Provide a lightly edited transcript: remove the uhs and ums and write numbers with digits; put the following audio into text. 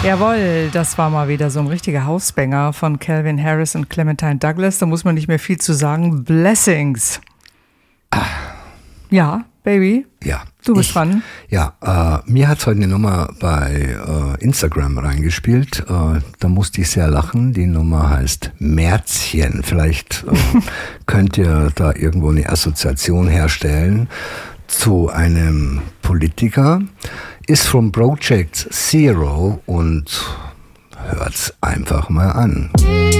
Jawohl, das war mal wieder so ein richtiger Hausbanger von Calvin Harris und Clementine Douglas. Da muss man nicht mehr viel zu sagen. Blessings. Ja, Baby. Ja. Du bist dran. Ja, mir hat heute eine Nummer bei Instagram reingespielt. Da musste ich sehr lachen. Die Nummer heißt Märzchen. Vielleicht könnt ihr da irgendwo eine Assoziation herstellen zu einem Politiker. Ist vom Project Zero und hört's einfach mal an.